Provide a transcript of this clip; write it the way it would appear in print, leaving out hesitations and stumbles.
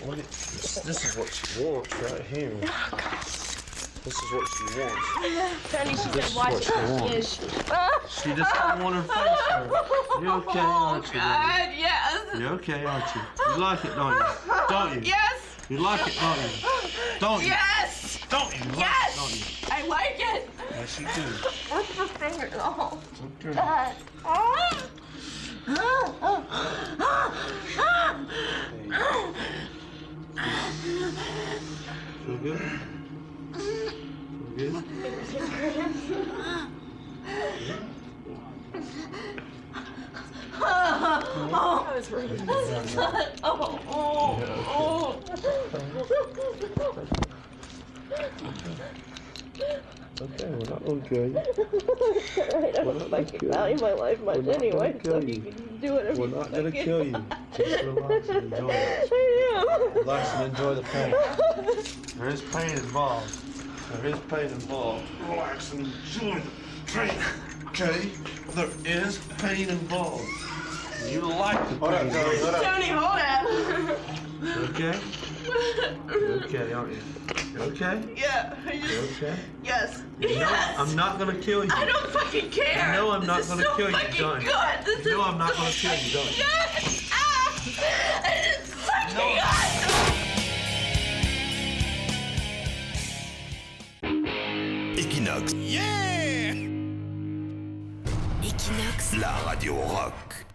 This is what she wants right here. This is what she wants. Tony, she said, watch it. She just don't want her face hurt. You okay, aren't you? God, yes. You okay, aren't you? You like it, don't you? Don't you? Yes. You like it, don't you? Don't you? Yes. Don't you? Yes. Don't you? I like it. Yes, you do. What's the finger? Oh. Okay. God. Feel good? Feel good? I was really Okay, we're not gonna kill you. Alright, I don't fucking value my life much anyway, so you can do whatever We're you not gonna fucking- kill you. Just relax and enjoy it. I am. Relax and enjoy the pain. There is pain involved. There is pain involved. Relax and enjoy the pain. Okay? There is pain involved. You like the pain. Tony, hold it. You okay? You okay, aren't you? You okay? Yeah. You okay? Yes. You know Yes. I'm not gonna kill you. I don't fucking care. You know I'm not This is gonna so kill you, fucking don't you? good. This You know is I'm not so gonna kill you, don't you? good. Ah! This is fucking good. Equinox. Yeah! La radio rock.